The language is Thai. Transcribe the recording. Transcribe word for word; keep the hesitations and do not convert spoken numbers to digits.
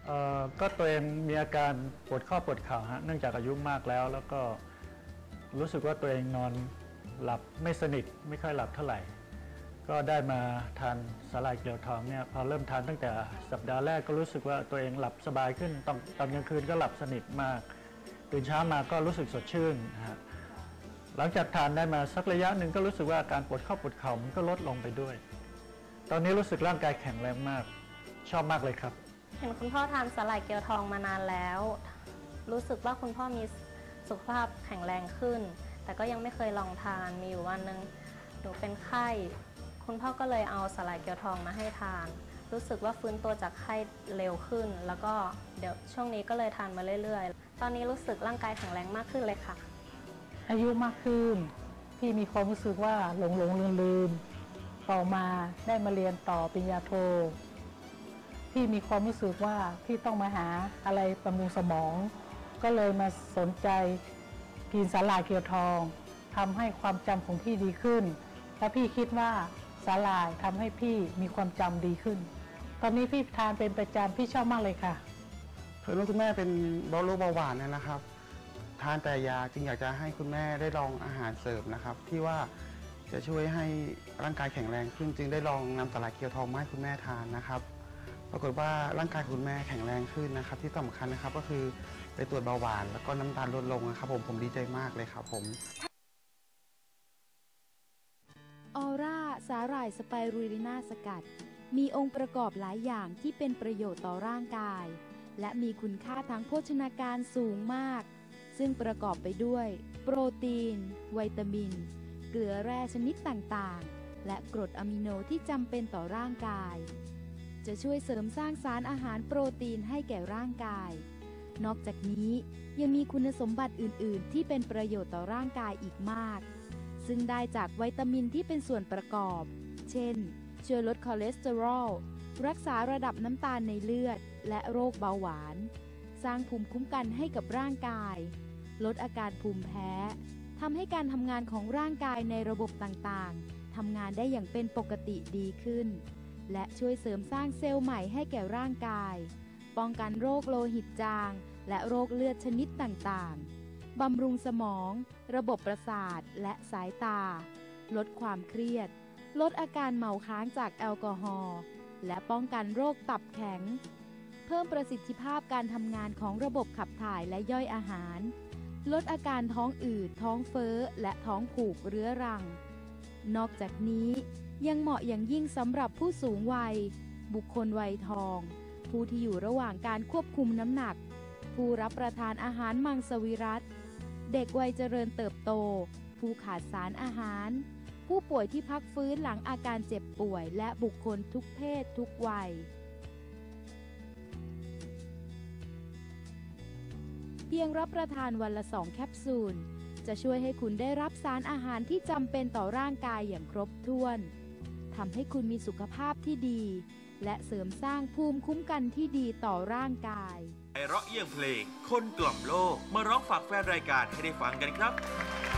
เอ่อก็ตัวเองมีอาการปวดข้อปวดเข่าฮะเนื่องจากอายุมากแล้วแล้วก็รู้สึกว่าตัวเองนอนหลับไม่สนิทไม่ค่อยหลับเท่าไหร่ก็ได้มาทานสาหร่ายเกลียวทองเนี่ยพอเริ่มทานตั้งแต่สัปดาห์แรกก็รู้สึกว่าตัวเองหลับสบายขึ้นตอนตอนกลางคืนก็หลับสนิทมากตื่นเช้ามาก็รู้สึกสดชื่นนะฮะหลังจากทานได้มาสักระยะหนึ่งก็รู้สึกว่าการปวดข้อปวดเข่ามันก็ลดลงไปด้วยตอนนี้รู้สึกร่างกายแข็งแรงมากชอบมากเลยครับเห็นคุณพ่อทานสาหร่ายเกลียวทองมานานแล้วรู้สึกว่าคุณพ่อมีสุขภาพแข็งแรงขึ้นแต่ก็ยังไม่เคยลองทานมีอยู่วันหนึ่งหนูเป็นไข้คุณพ่อก็เลยเอาสาหร่ายเกลียวทองมาให้ทานรู้สึกว่าฟื้นตัวจากไข้เร็วขึ้นแล้วก็เดี๋ยวช่วงนี้ก็เลยทานมาเรื่อยๆตอนนี้รู้สึกร่างกายแข็งแรงมากขึ้นเลยค่ะอายุมากขึ้นพี่มีความรู้สึกว่าหลงหลงลืมลืมต่อมาได้มาเรียนต่อปริญญาโทพี่มีความรู้สึกว่าพี่ต้องมาหาอะไรบำรุงสมองก็เลยมาสนใจกินสาหร่ายเกลียวทองทำให้ความจำของพี่ดีขึ้นและพี่คิดว่าสาหร่ายทำให้พี่มีความจำดีขึ้นตอนนี้พี่ทานเป็นประจำพี่ชอบมากเลยค่ะเพื่อนคุณแม่เป็นเบาโรคเบาหวานเนี่ยนะครับทานแต่ยาจึงอยากจะให้คุณแม่ได้ลองอาหารเสริมนะครับที่ว่าจะช่วยให้ร่างกายแข็งแรงขึ้นจึงได้ลองนำสาหร่ายเกลียวทองมาให้คุณแม่ทานนะครับปรากฏว่าร่างกายคุณแม่แข็งแรงขึ้นนะครับที่สำคัญนะครับก็คือไปตรวจเบาหวานแล้วก็น้ำตาลลดลงนะครับผมผมดีใจมากเลยครับผมออร่าสาหร่ายสไปรูลิน่าสกัดมีองค์ประกอบหลายอย่างที่เป็นประโยชน์ต่อร่างกายและมีคุณค่าทางโภชนาการสูงมากซึ่งประกอบไปด้วยโปรตีนวิตามินเกลือแร่ชนิดต่างๆและกรดอะมิโนที่จำเป็นต่อร่างกายจะช่วยเสริมสร้างสารอาหารโปรตีนให้แก่ร่างกายนอกจากนี้ยังมีคุณสมบัติอื่นๆที่เป็นประโยชน์ต่อร่างกายอีกมากซึ่งได้จากวิตามินที่เป็นส่วนประกอบเช่นช่วยลดคอเลสเตอรอลรักษาระดับน้ำตาลในเลือดและโรคเบาหวานสร้างภูมิคุ้มกันให้กับร่างกายลดอาการภูมิแพ้ทำให้การทำงานของร่างกายในระบบต่างๆทำงานได้อย่างเป็นปกติดีขึ้นและช่วยเสริมสร้างเซลล์ใหม่ให้แก่ร่างกายป้องกันโรคโลหิตจางและโรคเลือดชนิดต่างๆบำรุงสมองระบบประสาทและสายตาลดความเครียดลดอาการเมาค้างจากแอลกอฮอล์และป้องกันโรคตับแข็งเพิ่มประสิทธิภาพการทำงานของระบบขับถ่ายและย่อยอาหารลดอาการท้องอืดท้องเฟ้อและท้องผูกเรื้อรังนอกจากนี้ยังเหมาะอย่างยิ่งสำหรับผู้สูงวัยบุคคลวัยทองผู้ที่อยู่ระหว่างการควบคุมน้ำหนักผู้รับประทานอาหารมังสวิรัติเด็กวัยเจริญเติบโตผู้ขาดสารอาหารผู้ป่วยที่พักฟื้นหลังอาการเจ็บป่วยและบุคคลทุกเพศทุกวัยเพียงรับประทานวันละสองแคปซูลจะช่วยให้คุณได้รับสารอาหารที่จำเป็นต่อร่างกายอย่างครบถ้วนทำให้คุณมีสุขภาพที่ดีและเสริมสร้างภูมิคุ้มกันที่ดีต่อร่างกายไอเราะเยี่ยงเพลงคนกล่อมโลกมาร้องฝากแฟนรายการให้ได้ฟังกันครับ